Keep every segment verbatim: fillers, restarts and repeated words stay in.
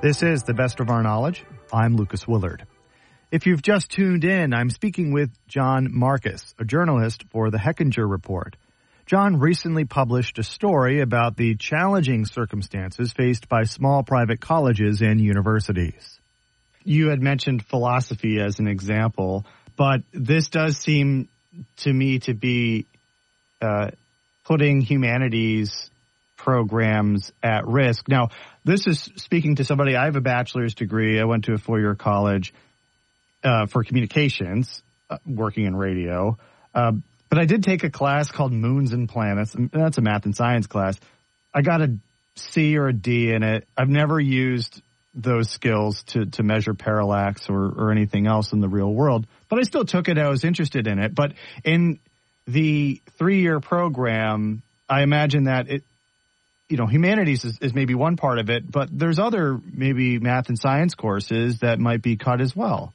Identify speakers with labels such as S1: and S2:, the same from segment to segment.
S1: This is The Best of Our Knowledge. I'm Lucas Willard. If you've just tuned in, I'm speaking with John Marcus, a journalist for the Hechinger Report. John recently published a story about the challenging circumstances faced by small private colleges and universities. You had mentioned philosophy as an example, but this does seem to me to be uh, putting humanities programs at risk. Now, this is speaking to somebody. I have a bachelor's degree. I went to a four-year college uh, for communications, uh, working in radio. Uh, but I did take a class called Moons and Planets. And that's a math and science class. I got a C or a D in it. I've never used those skills to, to measure parallax or, or anything else in the real world. But I still took it. I was interested in it. But in the three-year program, I imagine that it, you know, humanities is, is maybe one part of it, but there's other maybe math and science courses that might be cut as well.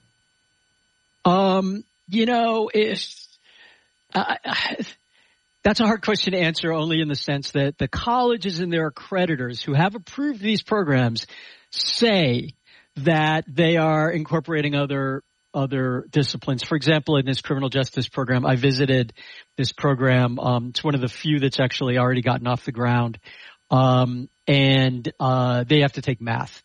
S2: Um, you know, if, uh, that's a hard question to answer only in the sense that the colleges and their accreditors who have approved these programs say that they are incorporating other other disciplines. For example, in this criminal justice program, I visited this program. Um, it's one of the few that's actually already gotten off the ground. Um, and, uh, they have to take math.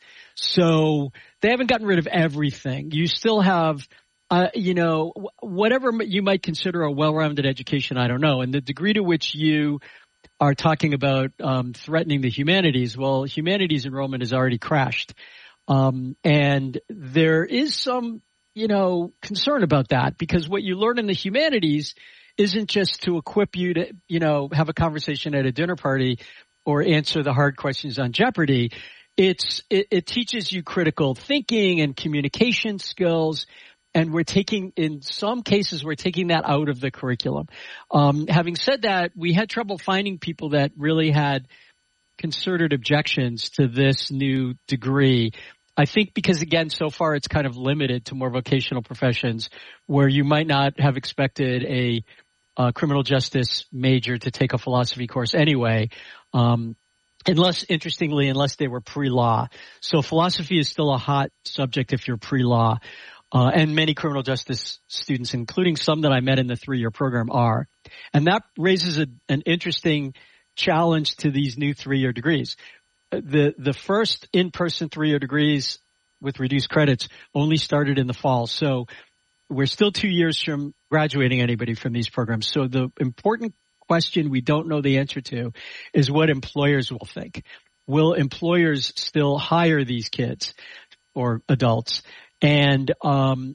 S2: So they haven't gotten rid of everything. You still have, uh, you know, whatever you might consider a well-rounded education, I don't know. And the degree to which you are talking about, um, threatening the humanities, well, humanities enrollment has already crashed. Um, and there is some, you know, concern about that because what you learn in the humanities isn't just to equip you to, you know, have a conversation at a dinner party or answer the hard questions on Jeopardy. It's, it, it teaches you critical thinking and communication skills. And we're taking, in some cases, we're taking that out of the curriculum. Um, having said that, we had trouble finding people that really had concerted objections to this new degree. I think because, again, so far it's kind of limited to more vocational professions where you might not have expected a, a criminal justice major to take a philosophy course anyway, um, unless, interestingly, unless they were pre-law. So philosophy is still a hot subject if you're pre-law, uh, and many criminal justice students, including some that I met in the three-year program, are. And that raises a, an interesting challenge to these new three-year degrees. The the first in-person three-year degrees with reduced credits only started in the fall. So we're still two years from graduating anybody from these programs. So the important question we don't know the answer to is what employers will think. Will employers still hire these kids or adults? And um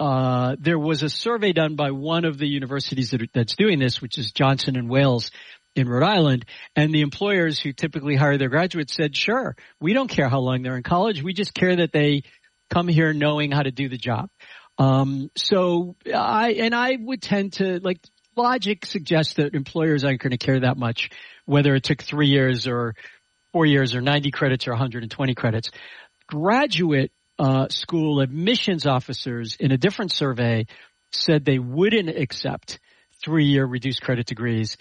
S2: uh there was a survey done by one of the universities that, that's doing this, which is Johnson and Wales in Rhode Island, and the employers who typically hire their graduates said, sure, we don't care how long they're in college. We just care that they come here knowing how to do the job. Um, so I, and I would tend to, like, logic suggests that employers aren't going to care that much, whether it took three years or four years or ninety credits or one hundred twenty credits. Graduate, uh, school admissions officers in a different survey said they wouldn't accept three-year reduced credit degrees.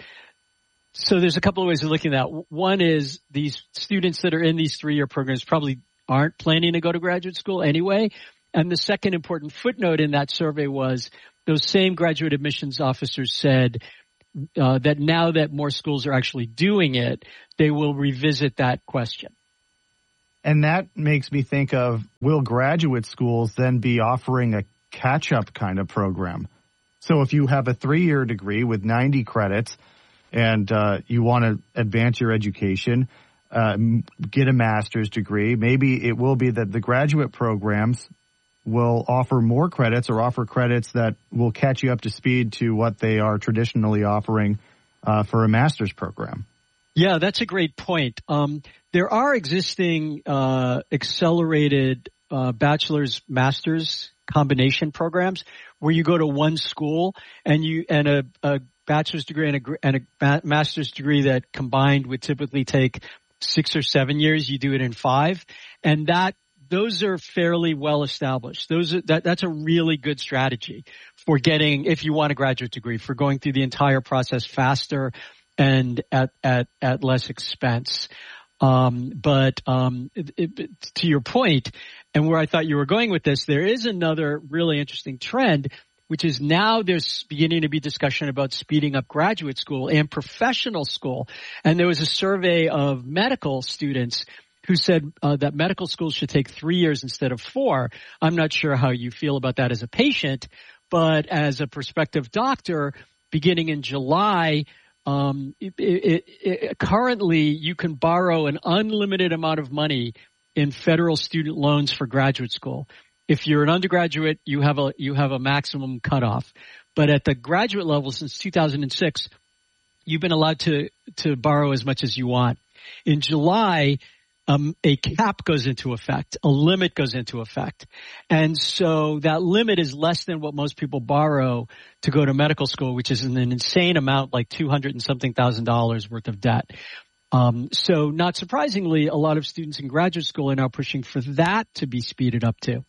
S2: So there's a couple of ways of looking at that. One is these students that are in these three-year programs probably aren't planning to go to graduate school anyway. And the second important footnote in that survey was those same graduate admissions officers said uh, that now that more schools are actually doing it, they will revisit that question.
S1: And that makes me think of, will graduate schools then be offering a catch-up kind of program? So if you have a three-year degree with ninety credits, and uh, you want to advance your education, uh, get a master's degree, maybe it will be that the graduate programs will offer more credits or offer credits that will catch you up to speed to what they are traditionally offering uh, for a master's program.
S2: Yeah, that's a great point. Um, there are existing uh, accelerated uh, bachelor's, master's combination programs where you go to one school and you and a, a bachelor's degree and a, and a master's degree that combined would typically take six or seven years. You do it in five, and that those are fairly well established. Those are, that that's a really good strategy for getting, if you want a graduate degree, for going through the entire process faster and at at at less expense. Um, but um, it, it, to your point, and where I thought you were going with this, there is another really interesting trend, which is now there's beginning to be discussion about speeding up graduate school and professional school. And there was a survey of medical students who said uh, that medical school should take three years instead of four. I'm not sure how you feel about that as a patient, but as a prospective doctor, beginning in July, um, it, it, it, currently you can borrow an unlimited amount of money in federal student loans for graduate school. If you're an undergraduate, you have a you have a maximum cutoff. But at the graduate level, since two thousand six, you've been allowed to to borrow as much as you want. In July, um, a cap goes into effect, a limit goes into effect, and so that limit is less than what most people borrow to go to medical school, which is an insane amount, like two hundred and something thousand dollars worth of debt. Um, so, not surprisingly, a lot of students in graduate school are now pushing for that to be speeded up too.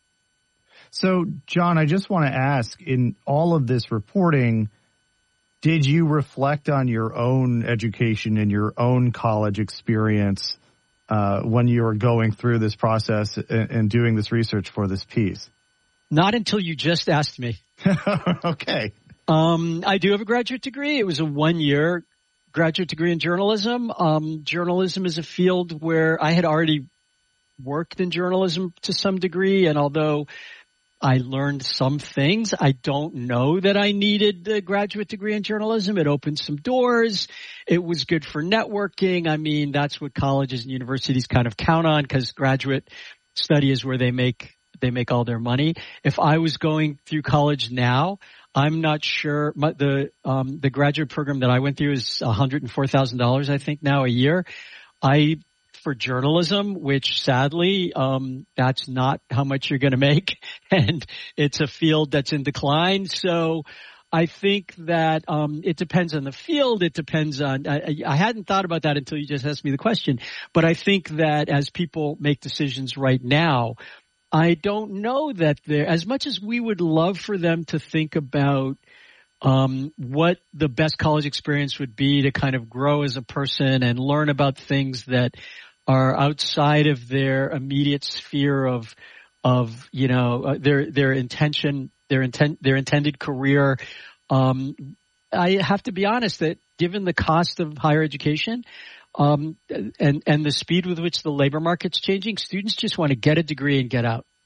S1: So, John, I just want to ask, in all of this reporting, did you reflect on your own education and your own college experience uh, when you were going through this process and, and doing this research for this piece?
S2: Not until you just asked me.
S1: Okay.
S2: Um, I do have a graduate degree. It was a one-year graduate degree in journalism. Um, journalism is a field where I had already worked in journalism to some degree, and although I learned some things, I don't know that I needed a graduate degree in journalism. It opened some doors. It was good for networking. I mean, that's what colleges and universities kind of count on, because graduate study is where they make they make all their money. If I was going through college now, I'm not sure. My, the um, the graduate program that I went through is one hundred four thousand dollars, I think, now a year. I for journalism, which sadly, um, that's not how much you're going to make. And it's a field that's in decline. So I think that, um, it depends on the field. It depends on, I, I hadn't thought about that until you just asked me the question, but I think that as people make decisions right now, I don't know that they're, as much as we would love for them to think about Um, what the best college experience would be to kind of grow as a person and learn about things that are outside of their immediate sphere of, of, you know, uh, their, their intention, their intent, their intended career. Um, I have to be honest that given the cost of higher education, um, and, and the speed with which the labor market's changing, students just want to get a degree and get out.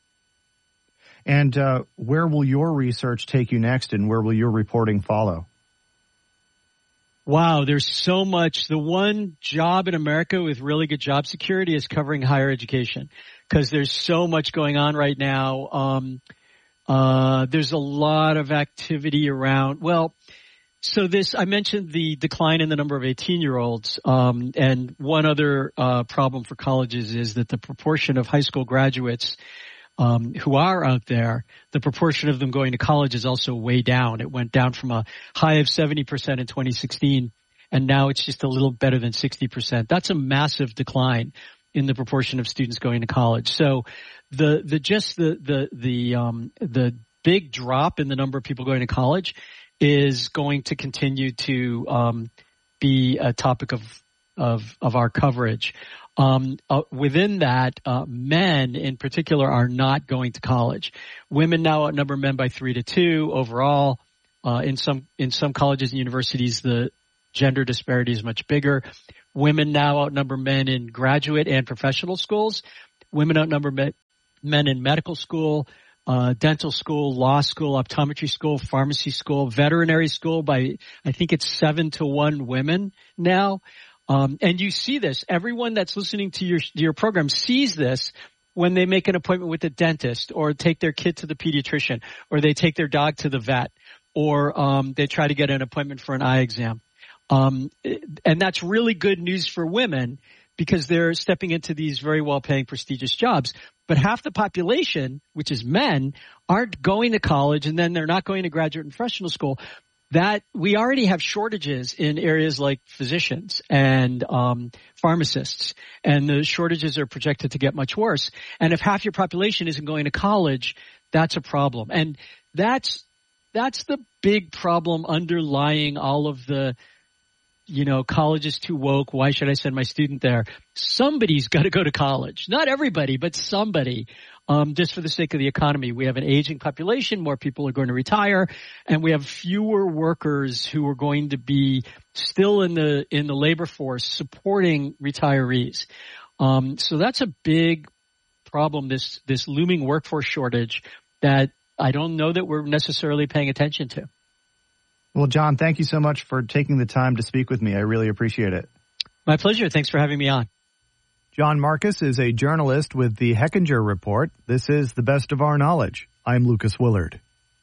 S1: And uh, where will your research take you next, and where will your reporting follow?
S2: Wow, there's so much. The one job in America with really good job security is covering higher education, because there's so much going on right now. Um, uh, there's a lot of activity around. Well, so this, I mentioned the decline in the number of eighteen-year-olds, um, and one other uh, problem for colleges is that the proportion of high school graduates Um, who are out there, the proportion of them going to college is also way down. It went down from a high of seventy percent in twenty sixteen, and now it's just a little better than sixty percent. That's a massive decline in the proportion of students going to college. So the, the, just the, the, the, um, the big drop in the number of people going to college is going to continue to, um, be a topic of, of, of our coverage. Um, uh, within that, uh, men in particular are not going to college. Women now outnumber men by three to two overall. Uh, in some, in some colleges and universities, the gender disparity is much bigger. Women now outnumber men in graduate and professional schools. Women outnumber men, men in medical school, uh, dental school, law school, optometry school, pharmacy school, veterinary school by, I think it's seven to one women now. Um, and you see this. Everyone that's listening to your your program sees this when they make an appointment with a dentist, or take their kid to the pediatrician, or they take their dog to the vet, or um, they try to get an appointment for an eye exam. Um, and that's really good news for women, because they're stepping into these very well-paying, prestigious jobs. But half the population, which is men, aren't going to college, and then they're not going to graduate and professional school. That we already have shortages in areas like physicians and um, pharmacists, and the shortages are projected to get much worse. And if half your population isn't going to college, that's a problem. And that's that's the big problem underlying all of the you know, college is too woke. Why should I send my student there? Somebody's got to go to college. Not everybody, but somebody. Um, just for the sake of the economy. We have an aging population, more people are going to retire, and we have fewer workers who are going to be still in the in the labor force supporting retirees. Um, so that's a big problem, this this looming workforce shortage that I don't know that we're necessarily paying attention to.
S1: Well, John, thank you so much for taking the time to speak with me. I really appreciate it.
S2: My pleasure. Thanks for having me on.
S1: John Marcus is a journalist with the Hechinger Report. This is The Best of Our Knowledge. I'm Lucas Willard.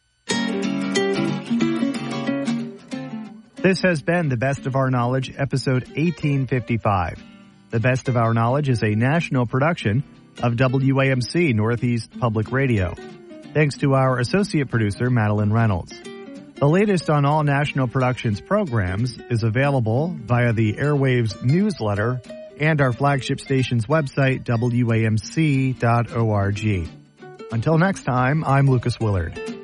S1: This has been The Best of Our Knowledge, episode eighteen fifty-five. The Best of Our Knowledge is a national production of W A M C Northeast Public Radio. Thanks to our associate producer, Madeline Reynolds. The latest on all National Productions programs is available via the Airwaves newsletter and our flagship station's website, W A M C dot org. Until next time, I'm Lucas Willard.